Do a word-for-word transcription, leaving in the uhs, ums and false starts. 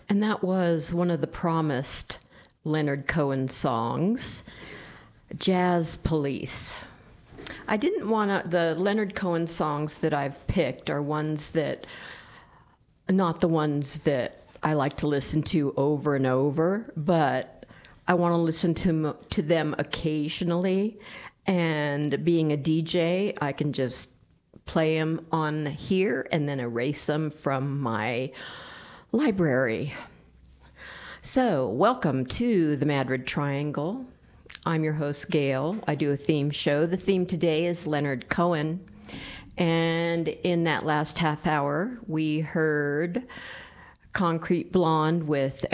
And that was one of the promised Leonard Cohen songs, Jazz Police. I didn't want to, the Leonard Cohen songs that I've picked are ones that, not the ones that I like to listen to over and over, but I want to listen to, to them occasionally. And being a D J, I can just play them on here and then erase them from my library. So, welcome to the Madrid Triangle. I'm your host, Gail. I do a theme show. The theme today is Leonard Cohen. And in that last half hour, we heard Concrete Blonde with